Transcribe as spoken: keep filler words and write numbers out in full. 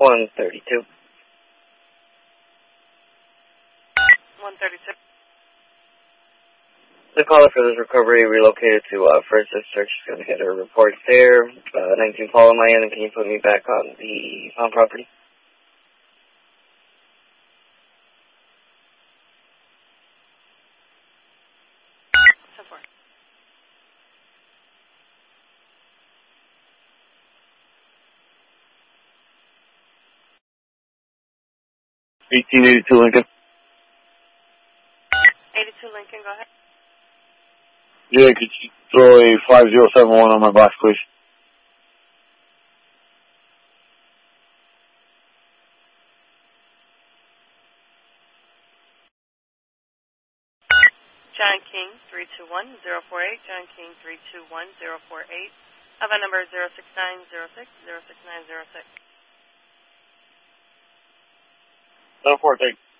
one thirty-two. one thirty-two. The caller for this recovery relocated to uh, First District. She's going to get her report there. Uh, nineteen Paul on my end, and can you put me back on the found property? ten four. eighteen eighty-two Lincoln. eighty-two Lincoln, go ahead. Yeah, could you throw a five zero seven one on my box, please? John King, three two one zero four eight. John King, three two one zero four eight. Have a number zero six nine zero six zero six nine zero six. zero four, thank you.